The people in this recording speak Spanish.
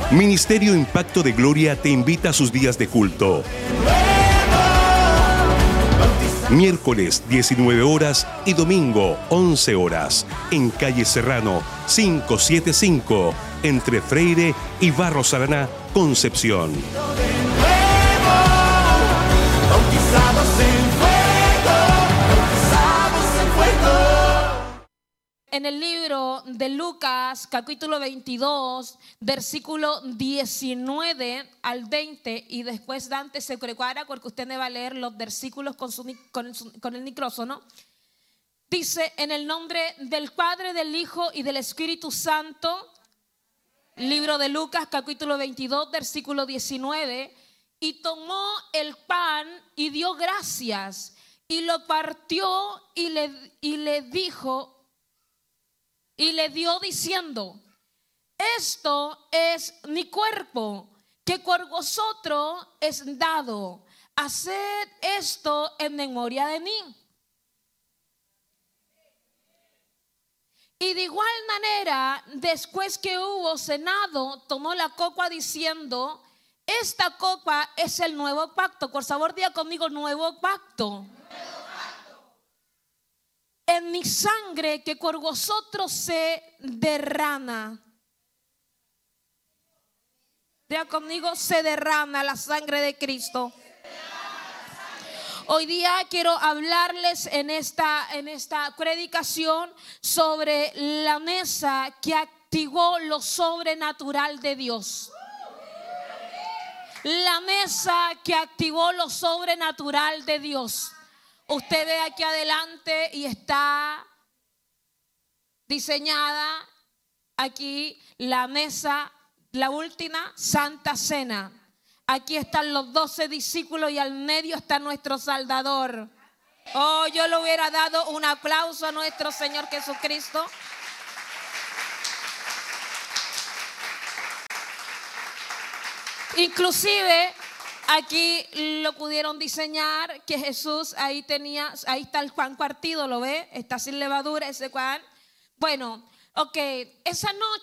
Ministerio Impacto de Gloria te invita a sus días de culto. Miércoles 19 horas y domingo 11 horas en calle Serrano 575 entre Freire y Barros Araná, Concepción. En el libro de Lucas, capítulo 22, versículo 19 al 20, y después Dante se prepara porque usted me va a leer los versículos con el micrófono. Dice: en el nombre del Padre, del Hijo y del Espíritu Santo. Libro de Lucas, capítulo 22, versículo 19. Y tomó el pan y dio gracias y lo partió y le dijo, y le dio diciendo: esto es mi cuerpo, que por vosotros es dado. Haced esto en memoria de mí. Y de igual manera, después que hubo cenado, tomó la copa diciendo: esta copa es el nuevo pacto. Por favor, diga conmigo: nuevo pacto. En mi sangre, que por vosotros se derrama. Diga conmigo: se derrama la sangre de Cristo. Hoy día quiero hablarles en esta predicación sobre la mesa que activó lo sobrenatural de Dios. La mesa que activó lo sobrenatural de Dios. Usted ve aquí adelante y está diseñada aquí la mesa, la última Santa Cena. Aquí están los 12 discípulos y al medio está nuestro Salvador. Oh, yo le hubiera dado un aplauso a nuestro Señor Jesucristo. Inclusive aquí lo pudieron diseñar que Jesús ahí está el pan partido, ¿lo ve? Está sin levadura ese pan. Bueno, ok, esa noche